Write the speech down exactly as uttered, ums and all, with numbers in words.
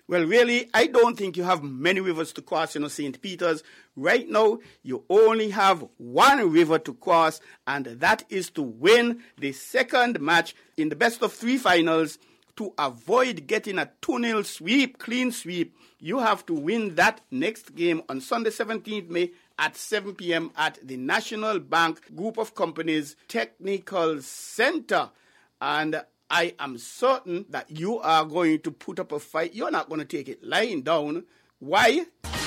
Well, really, I don't think you have many rivers to cross, you know, Saint Peter's. Right now, you only have one river to cross, and that is to win the second match in the best of three finals. To avoid getting a two nil sweep, clean sweep, you have to win that next game on Sunday, seventeenth of May at seven p.m. at the National Bank Group of Companies Technical Center. And I am certain that you are going to put up a fight. You're not going to take it lying down. Why?